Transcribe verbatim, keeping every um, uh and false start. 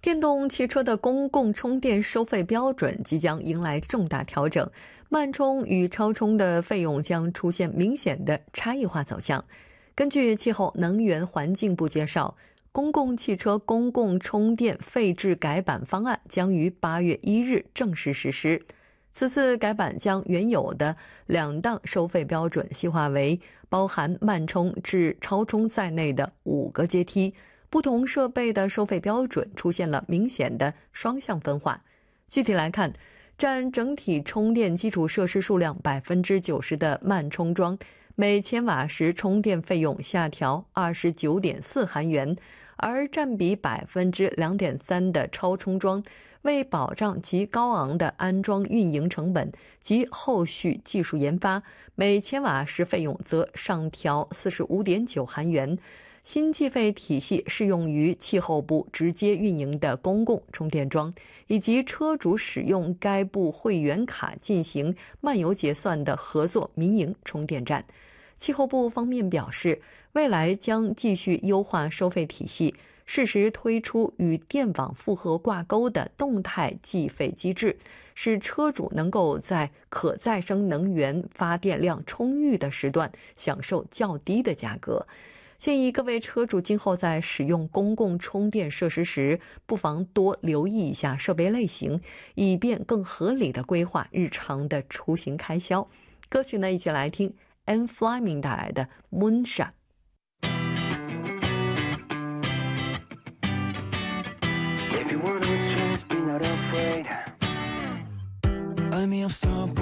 电动汽车的公共充电收费标准即将迎来重大调整，慢充与超充的费用将出现明显的差异化走向。根据气候能源环境部介绍，公共汽车公共充电费制改版方案将于八月一日正式实施。此次改版将原有的两档收费标准细化为包含慢充至超充在内的五个阶梯，不同设备的收费标准出现了明显的双向分化。具体来看，占整体充电基础设施数量 百分之九十 的慢充桩，每千瓦时充电费用下调 二十九点四韩元，而占比 百分之二点三 的超充桩，为保障其高昂的安装运营成本及后续技术研发，每千瓦时费用则上调 四十五点九韩元。新计费体系适用于气候部直接运营的公共充电桩，以及车主使用该部会员卡进行漫游结算的合作民营充电站。气候部方面表示，未来将继续优化收费体系，适时推出与电网负荷挂钩的动态计费机制，使车主能够在可再生能源发电量充裕的时段享受较低的价格。建议各位车主今后在使用公共充电设施时，不妨多留意一下设备类型，以便更合理的规划日常的出行开销。歌曲呢，一起来听 Anne Fleming 带来的 Moonshot。 If you wanna chase, be not afraid. I may have some